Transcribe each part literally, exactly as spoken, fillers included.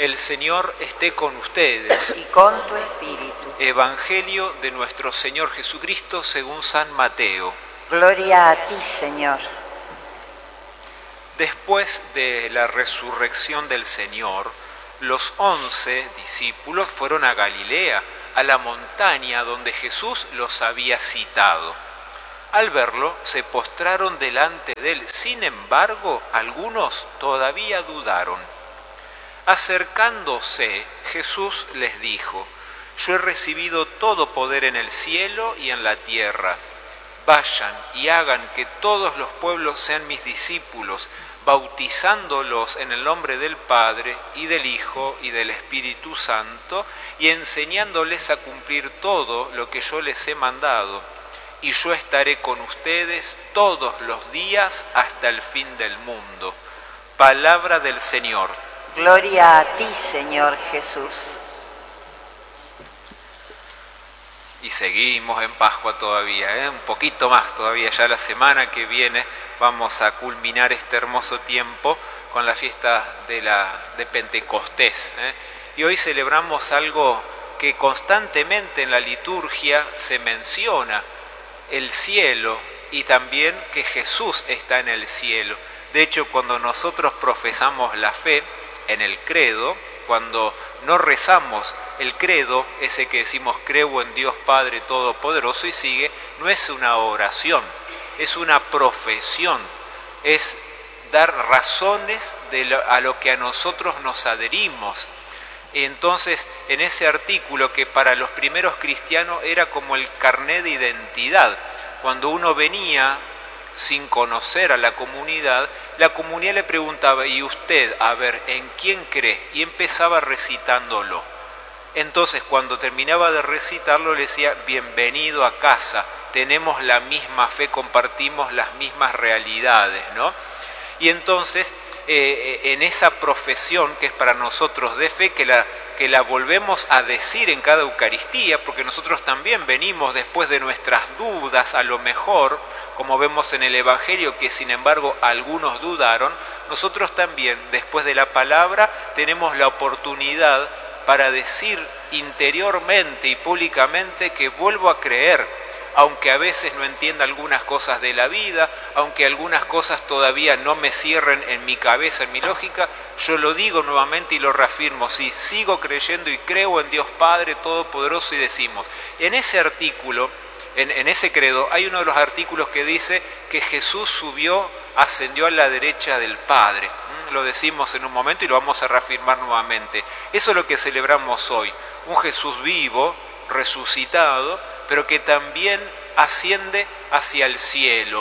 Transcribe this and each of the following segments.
El Señor esté con ustedes. Y con tu espíritu. Evangelio de nuestro Señor Jesucristo según San Mateo. Gloria a ti, Señor. Después de la resurrección del Señor, los once discípulos fueron a Galilea, a la montaña donde Jesús los había citado. Al verlo, se postraron delante de él. Sin embargo, algunos todavía dudaron. Acercándose, Jesús les dijo: Yo he recibido todo poder en el cielo y en la tierra. Vayan y hagan que todos los pueblos sean mis discípulos, bautizándolos en el nombre del Padre y del Hijo y del Espíritu Santo, y enseñándoles a cumplir todo lo que yo les he mandado. Y yo estaré con ustedes todos los días hasta el fin del mundo. Palabra del Señor. Gloria a ti, Señor Jesús. Y seguimos en Pascua todavía, ¿eh? un poquito más todavía. Ya la semana que viene vamos a culminar este hermoso tiempo con la fiesta de, la, de Pentecostés. ¿eh? Y hoy celebramos algo que constantemente en la liturgia se menciona: el cielo, y también que Jesús está en el cielo. De hecho, cuando nosotros profesamos la fe en el credo, cuando no rezamos el credo, ese que decimos creo en Dios Padre Todopoderoso y sigue, no es una oración, es una profesión, es dar razones de lo, a lo que a nosotros nos adherimos. Entonces, en ese artículo que para los primeros cristianos era como el carné de identidad, cuando uno venía sin conocer a la comunidad, la comunidad le preguntaba: ¿y usted, a ver, en quién cree? Y empezaba recitándolo. Entonces, cuando terminaba de recitarlo, le decía: bienvenido a casa, tenemos la misma fe, compartimos las mismas realidades, ¿no? Y entonces, eh, en esa profesión que es para nosotros de fe, que la, que la volvemos a decir en cada Eucaristía, porque nosotros también venimos después de nuestras dudas, a lo mejor, como vemos en el Evangelio, que sin embargo algunos dudaron, nosotros también, después de la palabra, tenemos la oportunidad para decir interiormente y públicamente que vuelvo a creer, aunque a veces no entienda algunas cosas de la vida, aunque algunas cosas todavía no me cierren en mi cabeza, en mi lógica, yo lo digo nuevamente y lo reafirmo: sí, sigo creyendo y creo en Dios Padre Todopoderoso. Y decimos, en ese artículo, en, en ese credo, hay uno de los artículos que dice que Jesús subió, ascendió a la derecha del Padre. Lo decimos en un momento y lo vamos a reafirmar nuevamente. Eso es lo que celebramos hoy, un Jesús vivo, resucitado, pero que también asciende hacia el cielo.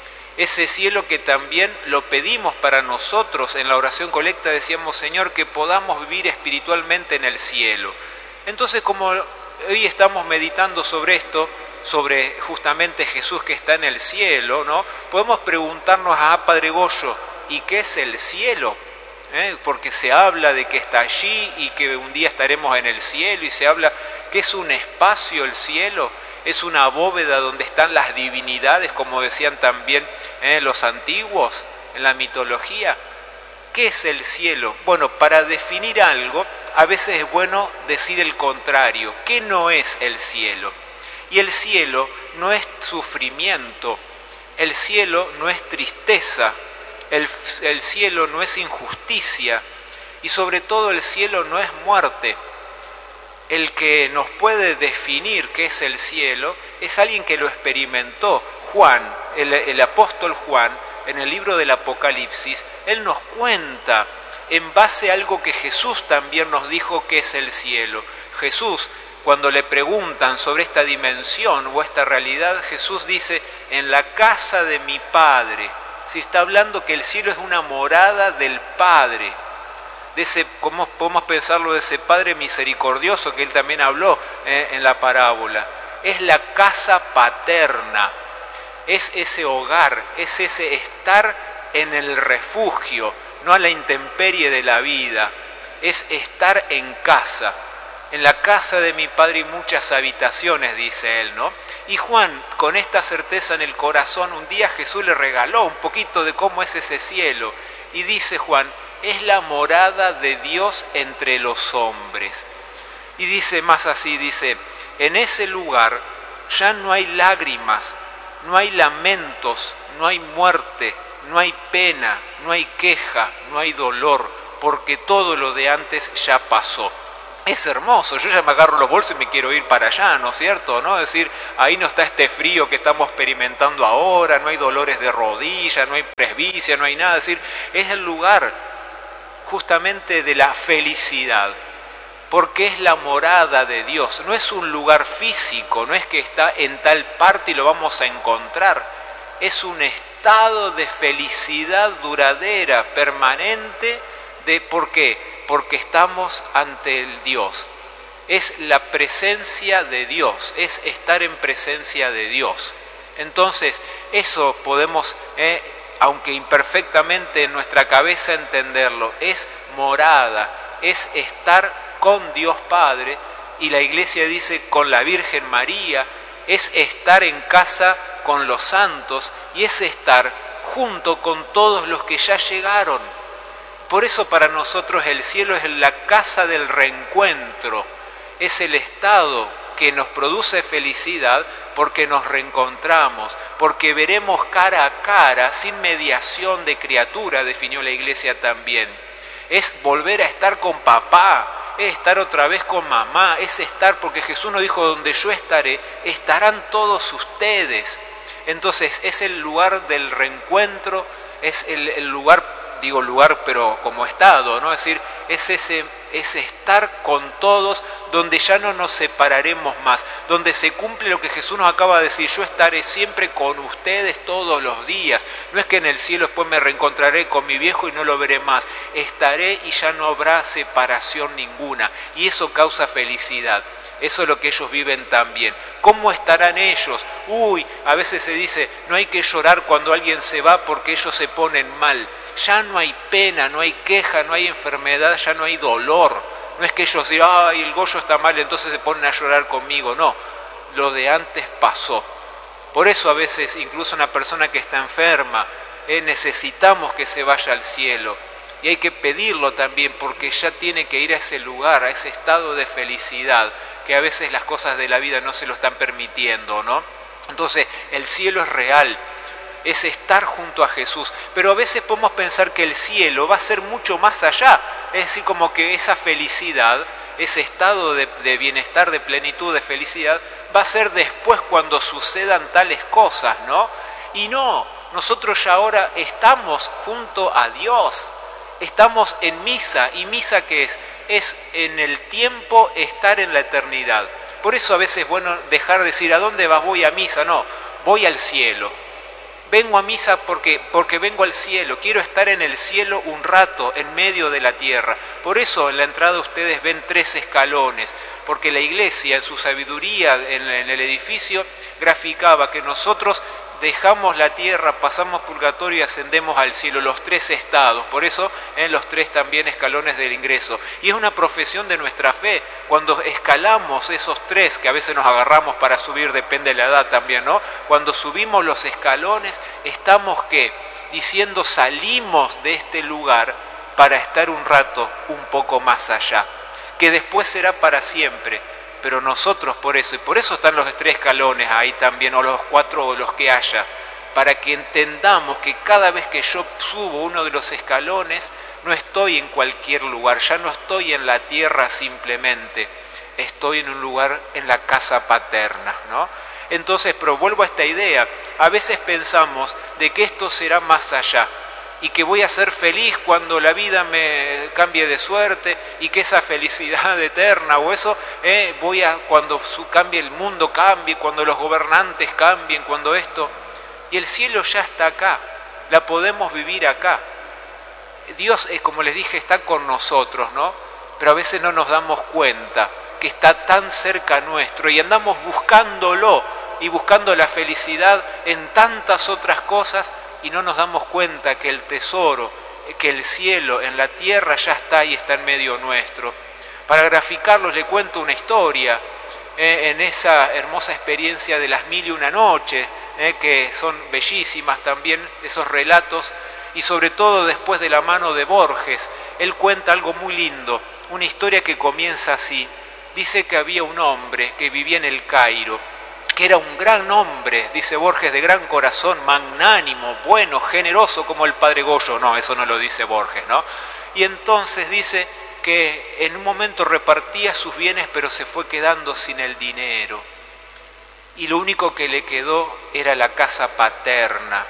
Ese cielo que también lo pedimos para nosotros. En la oración colecta decíamos: Señor, que podamos vivir espiritualmente en el cielo. Entonces, como hoy estamos meditando sobre esto, sobre justamente Jesús que está en el cielo, ¿no? Podemos preguntarnos: ah, Padre Goyo, ¿y qué es el cielo? ¿Eh? Porque se habla de que está allí y que un día estaremos en el cielo, y se habla que es un espacio el cielo, es una bóveda donde están las divinidades, como decían también ¿eh? los antiguos en la mitología. ¿Qué es el cielo? Bueno, para definir algo, a veces es bueno decir el contrario. ¿Qué no es el cielo? Y el cielo no es sufrimiento, el cielo no es tristeza, el, el cielo no es injusticia, y sobre todo el cielo no es muerte. El que nos puede definir qué es el cielo es alguien que lo experimentó. Juan, el, el apóstol Juan, en el libro del Apocalipsis, él nos cuenta en base a algo que Jesús también nos dijo que es el cielo. Jesús, cuando le preguntan sobre esta dimensión o esta realidad, Jesús dice: en la casa de mi Padre. Si está hablando que el cielo es una morada del Padre. De ese, ¿cómo podemos pensarlo? De ese Padre misericordioso que él también habló eh, en la parábola. Es la casa paterna, es ese hogar, es ese estar en el refugio, no a la intemperie de la vida, es estar en casa. En la casa de mi Padre hay muchas habitaciones, dice él, ¿no? Y Juan, con esta certeza en el corazón, un día Jesús le regaló un poquito de cómo es ese cielo. Y dice Juan: es la morada de Dios entre los hombres. Y dice más así, dice, en ese lugar ya no hay lágrimas, no hay lamentos, no hay muerte, no hay pena, no hay queja, no hay dolor, porque todo lo de antes ya pasó. Es hermoso, yo ya me agarro los bolsos y me quiero ir para allá, ¿no es cierto? ¿No? Es decir, ahí no está este frío que estamos experimentando ahora, no hay dolores de rodilla, no hay presbicia, no hay nada. Es decir, es el lugar justamente de la felicidad, porque es la morada de Dios. No es un lugar físico, no es que está en tal parte y lo vamos a encontrar. Es un estado de felicidad duradera, permanente. De, ¿por qué? Porque estamos ante el Dios. Es la presencia de Dios, es estar en presencia de Dios. Entonces, eso podemos, eh, aunque imperfectamente en nuestra cabeza entenderlo, es morada, es estar con Dios Padre, y la Iglesia dice con la Virgen María, es estar en casa con los santos, y es estar junto con todos los que ya llegaron. Por eso para nosotros el cielo es la casa del reencuentro, es el estado que nos produce felicidad porque nos reencontramos, porque veremos cara a cara, sin mediación de criatura, definió la Iglesia también. Es volver a estar con papá, es estar otra vez con mamá, es estar, porque Jesús nos dijo, donde yo estaré, estarán todos ustedes. Entonces es el lugar del reencuentro, es el, el lugar, digo lugar pero como estado, ¿no? Es decir, es ese, ese estar con todos, donde ya no nos separaremos más, donde se cumple lo que Jesús nos acaba de decir, yo estaré siempre con ustedes todos los días. No es que en el cielo después me reencontraré con mi viejo y no lo veré más, estaré y ya no habrá separación ninguna, y eso causa felicidad. Eso es lo que ellos viven también. ¿Cómo estarán ellos? Uy, a veces se dice, no hay que llorar cuando alguien se va porque ellos se ponen mal. Ya no hay pena, no hay queja, no hay enfermedad, ya no hay dolor. No es que ellos digan, ay, el Goyo está mal, entonces se ponen a llorar conmigo. No, lo de antes pasó. Por eso a veces incluso una persona que está enferma, eh, necesitamos que se vaya al cielo. Y hay que pedirlo también porque ya tiene que ir a ese lugar, a ese estado de felicidad, que a veces las cosas de la vida no se lo están permitiendo, ¿no? Entonces, el cielo es real, es estar junto a Jesús, pero a veces podemos pensar que el cielo va a ser mucho más allá, es decir, como que esa felicidad, ese estado de, de bienestar, de plenitud, de felicidad, va a ser después cuando sucedan tales cosas, ¿no? Y no, nosotros ya ahora estamos junto a Dios, estamos en misa, y misa ¿qué es? Es en el tiempo estar en la eternidad. Por eso a veces es bueno dejar de decir, ¿a dónde vas? Voy a misa. No, voy al cielo. Vengo a misa porque, porque vengo al cielo. Quiero estar en el cielo un rato, en medio de la tierra. Por eso en la entrada ustedes ven tres escalones, porque la Iglesia en su sabiduría en, en el edificio graficaba que nosotros dejamos la tierra, pasamos purgatorio y ascendemos al cielo, los tres estados, por eso en los tres también escalones del ingreso. Y es una profesión de nuestra fe, cuando escalamos esos tres, que a veces nos agarramos para subir, depende de la edad también, ¿no? Cuando subimos los escalones, estamos, ¿qué? Diciendo, salimos de este lugar para estar un rato un poco más allá, que después será para siempre. Pero nosotros por eso, y por eso están los tres escalones ahí también, o los cuatro o los que haya, para que entendamos que cada vez que yo subo uno de los escalones, no estoy en cualquier lugar, ya no estoy en la tierra simplemente, estoy en un lugar en la casa paterna, ¿no? Entonces, pero vuelvo a esta idea, a veces pensamos de que esto será más allá, y que voy a ser feliz cuando la vida me cambie de suerte, y que esa felicidad eterna o eso, eh, voy a cuando su, cambie el mundo, cambie, cuando los gobernantes cambien, cuando esto, y el cielo ya está acá, la podemos vivir acá. Dios, eh, como les dije, está con nosotros, ¿no? Pero a veces no nos damos cuenta que está tan cerca nuestro y andamos buscándolo y buscando la felicidad en tantas otras cosas, y no nos damos cuenta que el tesoro, que el cielo en la tierra ya está y está en medio nuestro. Para graficarlos le cuento una historia, eh, en esa hermosa experiencia de las mil y una noches, eh, que son bellísimas también, esos relatos, y sobre todo después de la mano de Borges, él cuenta algo muy lindo, una historia que comienza así. Dice que había un hombre que vivía en el Cairo, que era un gran hombre, dice Borges, de gran corazón, magnánimo, bueno, generoso como el padre Goyo. No, eso no lo dice Borges, ¿no? Y entonces dice que en un momento repartía sus bienes, pero se fue quedando sin el dinero. Y lo único que le quedó era la casa paterna.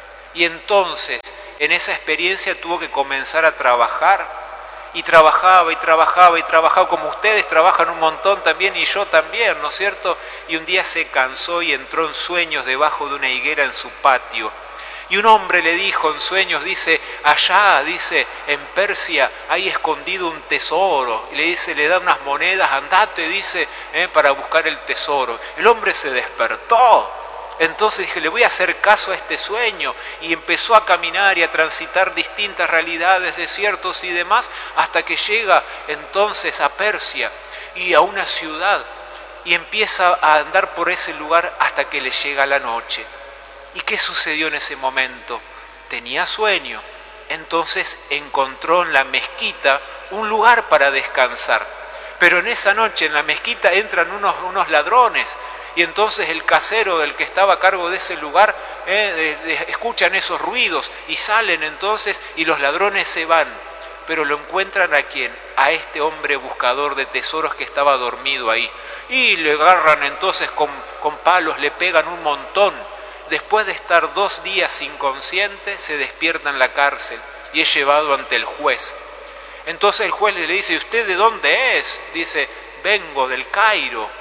Y entonces, en esa experiencia tuvo que comenzar a trabajar. Y trabajaba y trabajaba y trabajaba, como ustedes trabajan un montón también y yo también, ¿no es cierto? Y un día se cansó y entró en sueños debajo de una higuera en su patio. Y un hombre le dijo en sueños, dice, allá, dice, en Persia hay escondido un tesoro. Y le dice, le da unas monedas, andate, dice, eh, para buscar el tesoro. El hombre se despertó. Entonces dije, le voy a hacer caso a este sueño, y empezó a caminar y a transitar distintas realidades, desiertos y demás, hasta que llega entonces a Persia y a una ciudad, y empieza a andar por ese lugar hasta que le llega la noche. ¿Y qué sucedió en ese momento? Tenía sueño, entonces encontró en la mezquita un lugar para descansar, pero en esa noche en la mezquita entran unos, unos ladrones. Y entonces el casero del que estaba a cargo de ese lugar eh, de, de, escuchan esos ruidos y salen entonces y los ladrones se van. Pero lo encuentran ¿a quién? A este hombre buscador de tesoros que estaba dormido ahí. Y le agarran entonces con, con palos, le pegan un montón. Después de estar dos días inconsciente, se despierta en la cárcel y es llevado ante el juez. Entonces el juez le dice, ¿y usted de dónde es? Dice, vengo del Cairo.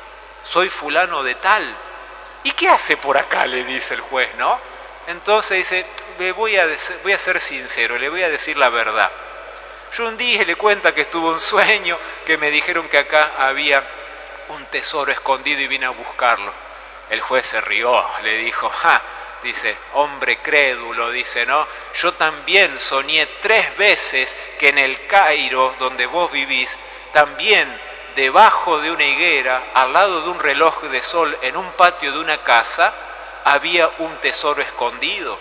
Soy fulano de tal. ¿Y qué hace por acá? Le dice el juez, ¿no? Entonces dice, le voy a, voy a ser sincero, le voy a decir la verdad. Yo un día le cuenta que tuvo un sueño, que me dijeron que acá había un tesoro escondido y vine a buscarlo. El juez se rió, le dijo, ja, dice, hombre crédulo, dice, ¿no? Yo también soñé tres veces que en el Cairo, donde vos vivís, también debajo de una higuera, al lado de un reloj de sol, en un patio de una casa, había un tesoro escondido.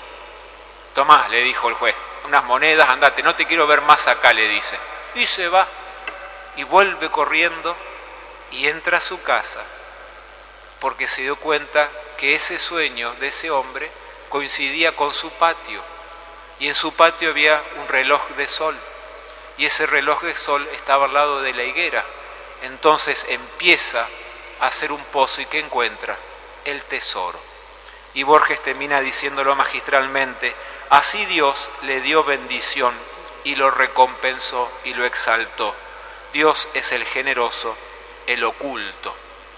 Tomá, le dijo el juez, unas monedas, andate, no te quiero ver más acá, le dice. Y se va, y vuelve corriendo, y entra a su casa, porque se dio cuenta que ese sueño de ese hombre coincidía con su patio, y en su patio había un reloj de sol, y ese reloj de sol estaba al lado de la higuera. Entonces empieza a hacer un pozo y ¿qué encuentra? El tesoro. Y Borges termina diciéndolo magistralmente, así Dios le dio bendición y lo recompensó y lo exaltó. Dios es el generoso, el oculto.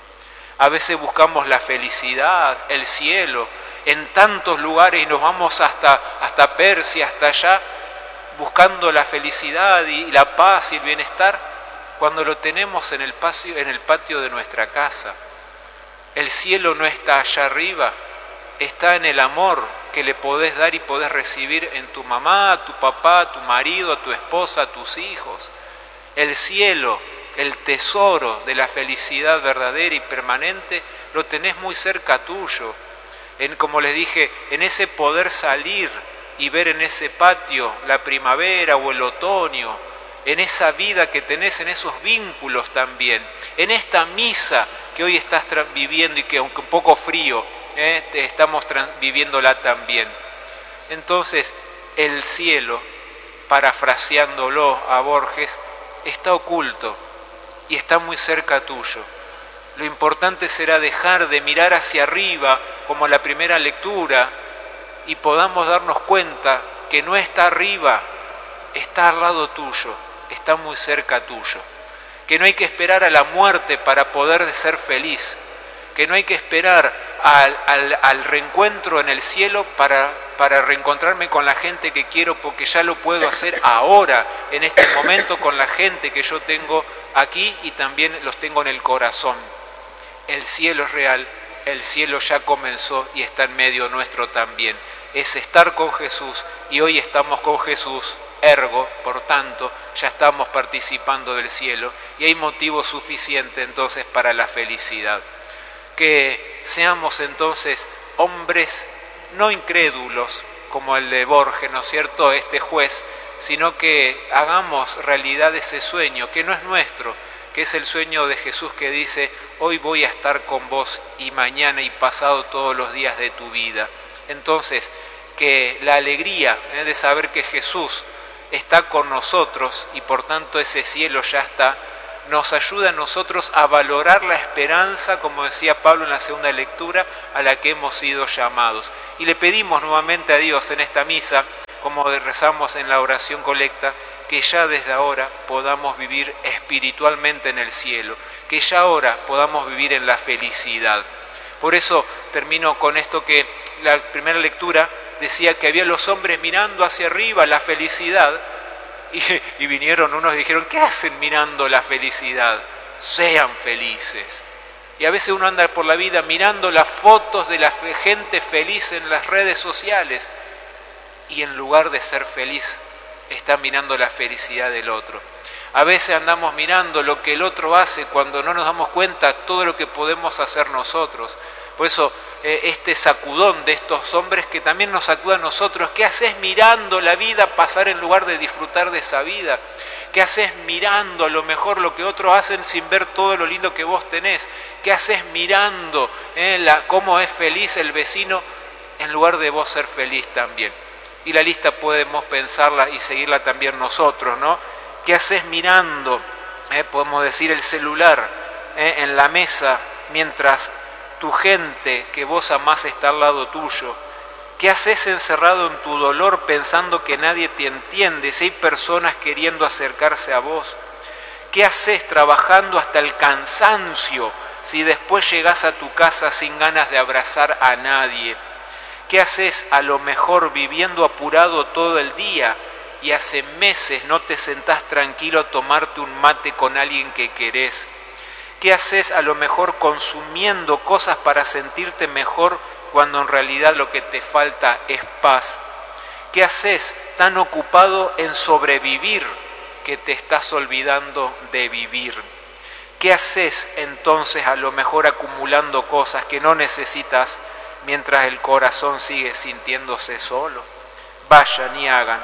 A veces buscamos la felicidad, el cielo, en tantos lugares y nos vamos hasta, hasta Persia, hasta allá, buscando la felicidad y la paz y el bienestar, cuando lo tenemos en el patio, en el patio de nuestra casa. El cielo no está allá arriba, está en el amor que le podés dar y podés recibir en tu mamá, a tu papá, a tu marido, a tu esposa, a tus hijos. El cielo, el tesoro de la felicidad verdadera y permanente, lo tenés muy cerca tuyo. En, como les dije, en ese poder salir y ver en ese patio la primavera o el otoño, en esa vida que tenés, en esos vínculos también, en esta misa que hoy estás viviendo y que aunque un poco frío, eh, te estamos viviéndola también. Entonces, el cielo, parafraseándolo a Borges, está oculto y está muy cerca tuyo. Lo importante será dejar de mirar hacia arriba, como la primera lectura, y podamos darnos cuenta que no está arriba, está al lado tuyo, está muy cerca tuyo, que no hay que esperar a la muerte para poder ser feliz, que no hay que esperar al, al, al reencuentro en el cielo para, para reencontrarme con la gente que quiero, porque ya lo puedo hacer ahora, en este momento, con la gente que yo tengo aquí y también los tengo en el corazón. El cielo es real, el cielo ya comenzó y está en medio nuestro también. Es estar con Jesús y hoy estamos con Jesús. Ergo, por tanto, ya estamos participando del cielo y hay motivo suficiente entonces para la felicidad. Que seamos entonces hombres no incrédulos, como el de Borges, ¿no es cierto?, este juez, sino que hagamos realidad ese sueño, que no es nuestro, que es el sueño de Jesús que dice, hoy voy a estar con vos y mañana y pasado todos los días de tu vida. Entonces, que la alegría ¿eh? de saber que Jesús está con nosotros y por tanto ese cielo ya está, nos ayuda a nosotros a valorar la esperanza, como decía Pablo en la segunda lectura, a la que hemos sido llamados. Y le pedimos nuevamente a Dios en esta misa, como rezamos en la oración colecta, que ya desde ahora podamos vivir espiritualmente en el cielo, que ya ahora podamos vivir en la felicidad. Por eso termino con esto que la primera lectura decía que había los hombres mirando hacia arriba la felicidad, y, y vinieron unos y dijeron, ¿qué hacen mirando la felicidad? Sean felices. Y a veces uno anda por la vida mirando las fotos de la gente feliz en las redes sociales, y en lugar de ser feliz, está mirando la felicidad del otro. A veces andamos mirando lo que el otro hace cuando no nos damos cuenta todo lo que podemos hacer nosotros. Por eso eh, este sacudón de estos hombres que también nos sacuda a nosotros. ¿Qué haces mirando la vida pasar en lugar de disfrutar de esa vida? ¿Qué haces mirando a lo mejor lo que otros hacen sin ver todo lo lindo que vos tenés? ¿Qué haces mirando eh, la, cómo es feliz el vecino en lugar de vos ser feliz también? Y la lista podemos pensarla y seguirla también nosotros, ¿no? ¿Qué haces mirando, eh, podemos decir, el celular eh, en la mesa mientras tu gente que vos amás está al lado tuyo? ¿Qué haces encerrado en tu dolor pensando que nadie te entiende si hay personas queriendo acercarse a vos? ¿Qué haces trabajando hasta el cansancio si después llegás a tu casa sin ganas de abrazar a nadie? ¿Qué haces a lo mejor viviendo apurado todo el día y hace meses no te sentás tranquilo a tomarte un mate con alguien que querés? ¿Qué haces a lo mejor consumiendo cosas para sentirte mejor cuando en realidad lo que te falta es paz? ¿Qué haces tan ocupado en sobrevivir que te estás olvidando de vivir? ¿Qué haces entonces a lo mejor acumulando cosas que no necesitas mientras el corazón sigue sintiéndose solo? Vayan y hagan,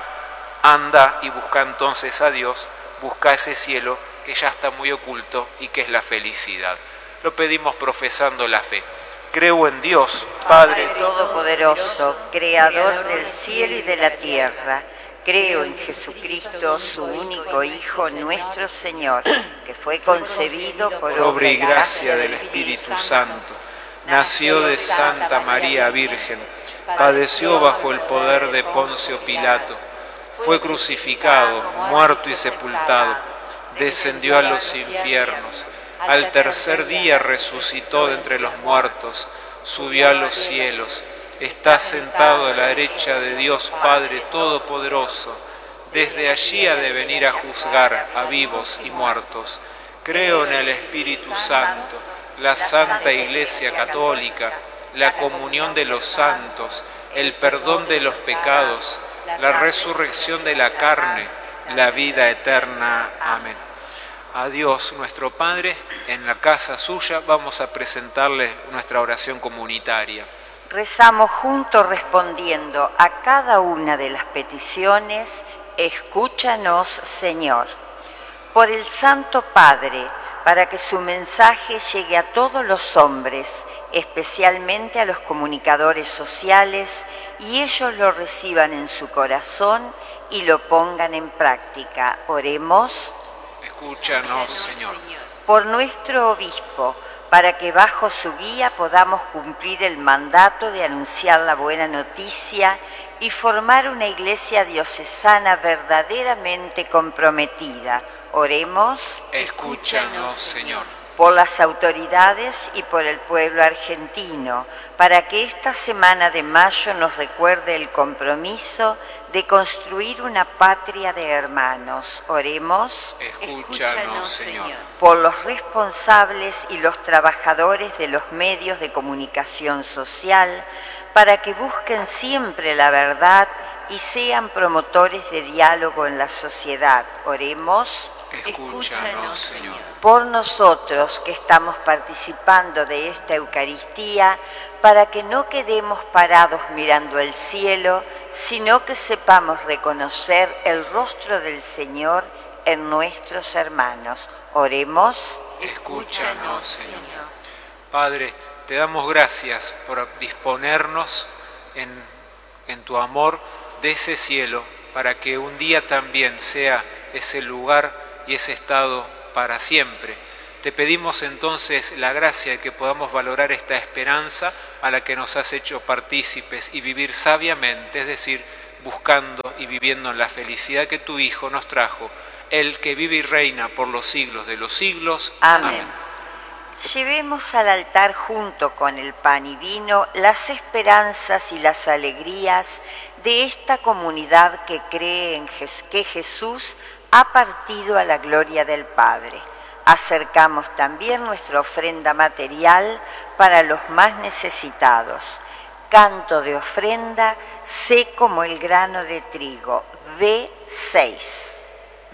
anda y busca entonces a Dios, busca ese cielo que ya está muy oculto y que es la felicidad. Lo pedimos profesando la fe. Creo en Dios, Padre Todopoderoso, Creador del cielo y de la tierra. Creo en Jesucristo, su único Hijo, nuestro Señor, que fue concebido por obra y gracia del Espíritu Santo. Nació de Santa María Virgen, padeció bajo el poder de Poncio Pilato, fue crucificado, muerto y sepultado, descendió a los infiernos, al tercer día resucitó de entre los muertos, subió a los cielos, está sentado a la derecha de Dios Padre Todopoderoso, desde allí ha de venir a juzgar a vivos y muertos. Creo en el Espíritu Santo, la Santa Iglesia Católica, la comunión de los santos, el perdón de los pecados, la resurrección de la carne, la vida eterna. Amén. A Dios nuestro Padre, en la casa suya vamos a presentarle nuestra oración comunitaria. Rezamos juntos respondiendo a cada una de las peticiones. Escúchanos, Señor. Por el Santo Padre, para que su mensaje llegue a todos los hombres, especialmente a los comunicadores sociales, y ellos lo reciban en su corazón y lo pongan en práctica. Oremos. Escúchanos, Señor. Por nuestro obispo, para que bajo su guía podamos cumplir el mandato de anunciar la buena noticia y formar una iglesia diocesana verdaderamente comprometida. Oremos. Escúchanos, Señor. Por las autoridades y por el pueblo argentino, para que esta semana de mayo nos recuerde el compromiso de construir una patria de hermanos. Oremos. Escúchanos, Señor. Por los responsables y los trabajadores de los medios de comunicación social, para que busquen siempre la verdad y sean promotores de diálogo en la sociedad. Oremos. Escúchanos, Señor. Por nosotros que estamos participando de esta Eucaristía, para que no quedemos parados mirando el cielo, sino que sepamos reconocer el rostro del Señor en nuestros hermanos. Oremos. Escúchanos, Señor. Padre, te damos gracias por disponernos en, en tu amor de ese cielo, para que un día también sea ese lugar y ese estado para siempre. Te pedimos entonces la gracia de que podamos valorar esta esperanza a la que nos has hecho partícipes y vivir sabiamente, es decir, buscando y viviendo en la felicidad que tu Hijo nos trajo, el que vive y reina por los siglos de los siglos. Amén. Amén. Llevemos al altar junto con el pan y vino las esperanzas y las alegrías de esta comunidad que cree en que Jesús ha partido a la gloria del Padre. Acercamos también nuestra ofrenda material para los más necesitados. Canto de ofrenda, sé como el grano de trigo. B seis.